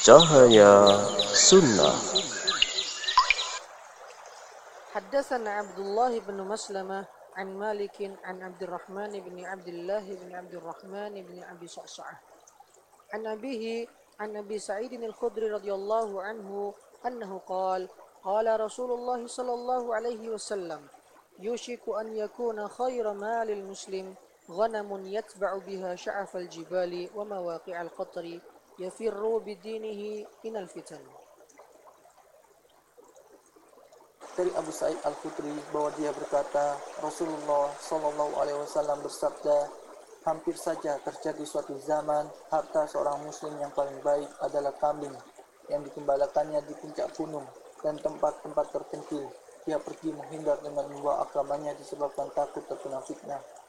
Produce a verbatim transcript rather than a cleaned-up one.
Cahaya Sunnah. حدثنا عبد الله بن مسلمة عن مالك عن عبد الرحمن بن عبد الله بن عبد الرحمن بن أبي صعصعة عن أبيه عن أبي سعيد الخدري رضي الله عنه أنه قال قال رسول الله صلى الله عليه وسلم يوشك أن يكون خير مال المسلم غنم يتبع بها شعف الجبال ومواقع القطر يفر بدينه من الفتن. Dari Abu Sa'id Al-Khudri bahwa dia berkata, Rasulullah Shallallahu Alaihi Wasallam bersabda, hampir saja terjadi suatu zaman harta seorang muslim yang paling baik adalah kambing yang dikembalakannya di puncak gunung dan tempat-tempat terpencil. Dia pergi menghindar dengan membawa agamanya disebabkan takut terkena fitnah.